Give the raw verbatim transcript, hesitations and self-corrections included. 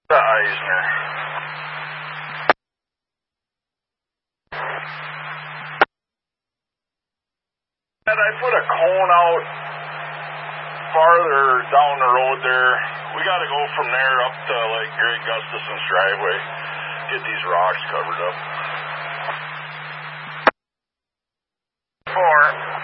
The Eisner. And I put a cone out farther down the road there. We got to go from there up to like Greg Gustafson's driveway. Get these rocks covered up. Four.